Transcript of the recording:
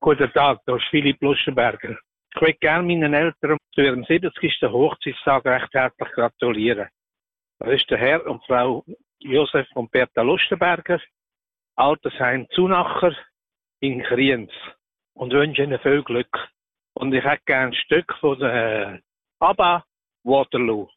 Guten Tag, da ist Philipp Lustenberger. Ich möchte gerne meinen Eltern zu ihrem 70. Hochzeitstag recht herzlich gratulieren. Das ist der Herr und Frau Josef und Bertha Lustenberger, Altersheim Zunacher in Kriens. Und wünsche ihnen viel Glück. Und ich hätte gerne ein Stück von der ABBA, Waterloo.